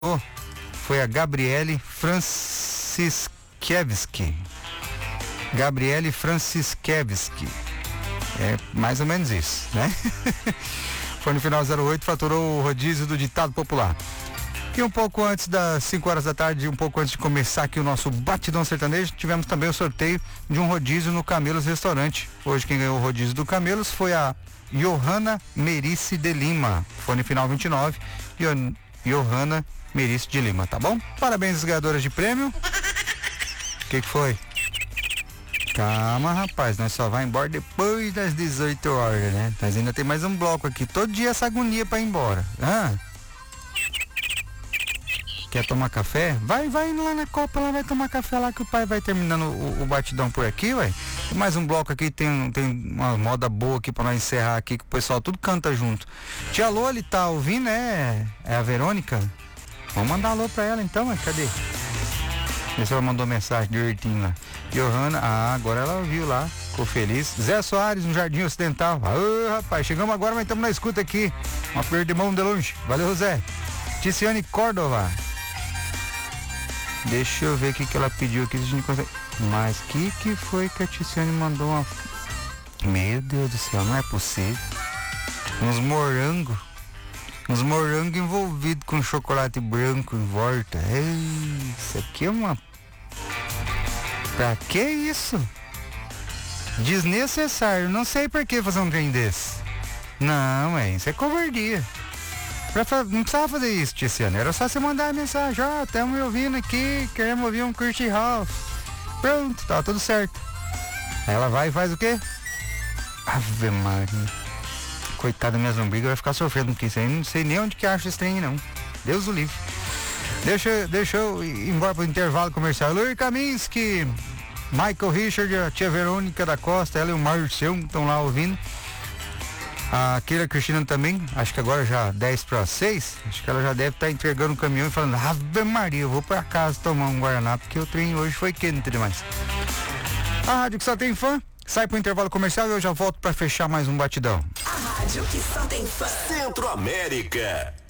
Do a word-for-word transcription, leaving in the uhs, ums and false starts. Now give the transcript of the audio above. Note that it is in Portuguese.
foi a Gabriele Franciszewski. Gabriele Franciszewski. É mais ou menos isso, né? Foi no final zero oito, faturou o rodízio do ditado popular. E um pouco antes das cinco horas da tarde, um pouco antes de começar aqui o nosso Batidão Sertanejo, tivemos também o sorteio de um rodízio no Camelos Restaurante. Hoje quem ganhou o rodízio do Camelos foi a Johanna Merice de Lima. Foi no final vinte e nove, Johanna Merice de Lima, tá bom? Parabéns às ganhadoras de prêmio. O que que foi? Calma, rapaz, nós só vai embora depois das dezoito horas, né? Mas ainda tem mais um bloco aqui. Todo dia essa agonia pra ir embora. Ah. Quer tomar café? Vai, vai lá na Copa, lá vai tomar café lá que o pai vai terminando o, o batidão por aqui, ué. Tem mais um bloco aqui, tem, tem uma moda boa aqui pra nós encerrar aqui, que o pessoal tudo canta junto. Tia Loli tá ouvindo, é? É a Verônica? Vamos mandar alô pra ela então, mas cadê? Vê se ela mandou mensagem de Hortinho lá. Johanna, ah, agora ela ouviu lá, ficou feliz. Zé Soares, no Jardim Ocidental. Ô, rapaz, chegamos agora, mas estamos na escuta aqui. Uma perda de mão de longe. Valeu, Zé. Ticiane Córdova. Deixa eu ver o que, que ela pediu aqui, se a gente consegue. Mas que que foi que a Ticiane mandou uma... Meu Deus do céu, não é possível. Uns morangos. Uns morangos envolvidos com chocolate branco em volta. Ei, isso aqui é uma... Pra que isso? Desnecessário. Não sei por que fazer um trem desse. Não, é, isso é covardia. Pra, não precisava fazer isso, Ticiane. Era só você mandar a mensagem. Ó, oh, estamos me ouvindo aqui, queremos ouvir um Curti House. Pronto, tá tudo certo. Aí ela vai e faz o quê? Ave Maria. Coitada da minha zombriga, vai ficar sofrendo com isso aí. Não sei nem onde que acha esse trem, não. Deus o livre. Deixa, deixa eu ir embora pro intervalo comercial. Luiz Kaminski, Michael Richard, a tia Verônica da Costa, ela e o Marcião estão lá ouvindo. A Keila Cristina também, acho que agora já dez para seis, acho que ela já deve estar tá entregando o caminhão e falando, Ave Maria, eu vou para casa tomar um Guaraná, porque o trem hoje foi quente demais. A rádio que só tem fã, sai pro intervalo comercial e eu já volto para fechar mais um batidão. A rádio que só tem fã. Centro América.